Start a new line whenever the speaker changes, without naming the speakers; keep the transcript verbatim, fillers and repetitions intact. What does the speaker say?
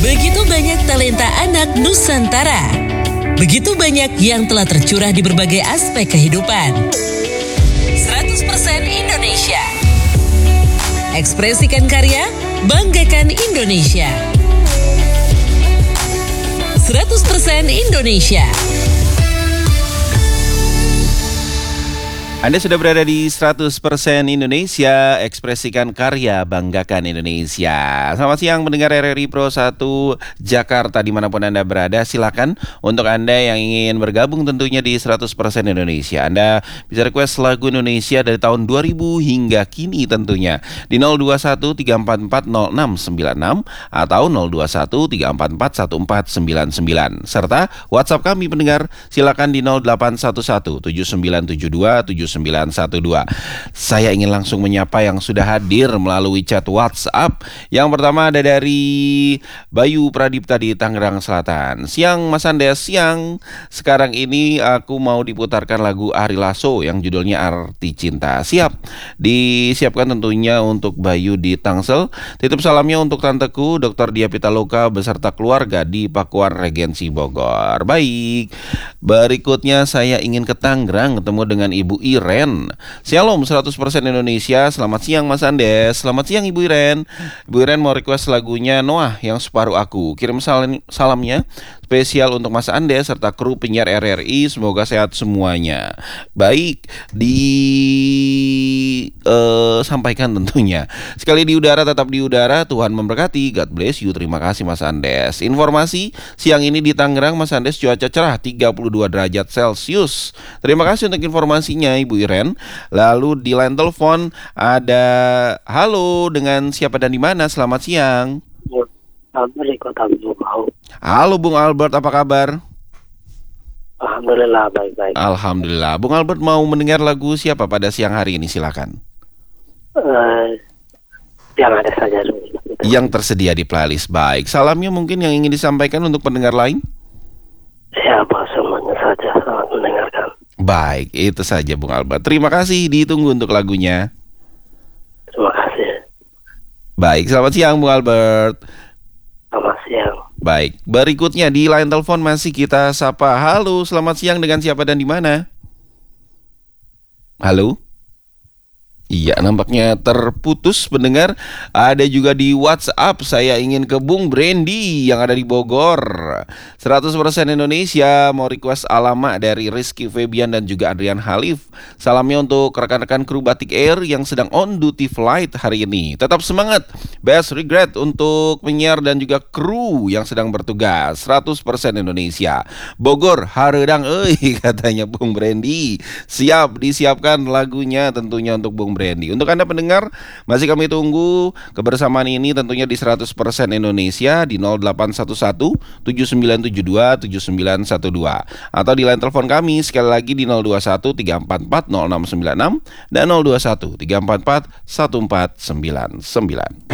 Begitu banyak talenta anak Nusantara. Begitu banyak yang telah tercurah di berbagai aspek kehidupan. seratus persen Indonesia. Ekspresikan karya, banggakan Indonesia. seratus persen Indonesia.
Anda sudah berada di seratus persen Indonesia, ekspresikan karya, banggakan Indonesia. Selamat siang mendengar R R I Pro satu Jakarta dimanapun Anda berada. Silakan untuk Anda yang ingin bergabung tentunya di seratus persen Indonesia. Anda bisa request lagu Indonesia dari tahun dua ribu hingga kini tentunya di nol dua satu tiga empat empat nol enam sembilan enam atau nol dua satu tiga empat empat satu empat sembilan sembilan. Serta WhatsApp kami pendengar silakan di nol delapan satu satu tujuh sembilan tujuh dua tujuh sembilan satu dua. Saya ingin langsung menyapa yang sudah hadir melalui chat WhatsApp. Yang pertama ada dari Bayu Pradipta di Tangerang Selatan. Siang Mas Andes, siang. Sekarang ini aku mau diputarkan lagu Ari Lasso yang judulnya Arti Cinta. Siap. Disiapkan tentunya untuk Bayu di Tangsel. Titip salamnya untuk tanteku Doktor Dia Pitaloka beserta keluarga di Pakuan Regensi Bogor. Baik. Berikutnya saya ingin ke Tangerang ketemu dengan Ibu Ira Iren. Shalom seratus persen Indonesia. Selamat siang Mas Andes. Selamat siang Ibu Iren. Ibu Iren mau request lagunya Noah yang Separuh Aku. Kirim salam, salamnya spesial untuk Mas Andes serta kru penyiar R R I. Semoga sehat semuanya. Baik, disampaikan uh, tentunya. Sekali di udara tetap di udara. Tuhan memberkati. God bless you. Terima kasih Mas Andes. Informasi siang ini di Tangerang Mas Andes cuaca cerah tiga puluh dua derajat Celcius. Terima kasih untuk informasinya Ibu Iren. Lalu di line telepon ada halo dengan siapa dan di mana? Selamat siang. Halo Bung Albert, apa kabar?
Alhamdulillah baik-baik.
Alhamdulillah. Bung Albert mau mendengar lagu siapa pada siang hari ini? Silakan.
Uh, yang ada saja.
Yang tersedia di playlist. Baik. Salamnya mungkin yang ingin disampaikan untuk pendengar lain?
Siapa semuanya saja selamat mendengarkan.
Baik, itu saja Bung Albert. Terima kasih, ditunggu untuk lagunya.
Terima kasih.
Baik, selamat siang Bung Albert.
Selamat siang.
Baik, berikutnya di line telepon masih kita sapa. Halo, selamat siang dengan siapa dan di mana? Halo? Iya, nampaknya terputus pendengar. Ada juga di WhatsApp. Saya ingin ke Bung Brandy yang ada di Bogor. seratus persen Indonesia mau request alamat dari Rizky Febian dan juga Adrian Halif. Salamnya untuk rekan-rekan kru Batik Air yang sedang on duty flight hari ini. Tetap semangat. Best regret untuk penyiar dan juga kru yang sedang bertugas. seratus persen Indonesia. Bogor, haredang euy katanya Bung Brandy. Siap, disiapkan lagunya tentunya untuk Bung Brandy. Untuk Anda pendengar, masih kami tunggu kebersamaan ini tentunya di seratus persen Indonesia di nol delapan satu satu tujuh sembilan tujuh dua tujuh sembilan satu dua atau di line telepon kami sekali lagi di nol dua satu tiga empat empat nol enam sembilan enam dan nol dua satu tiga empat empat satu empat sembilan sembilan.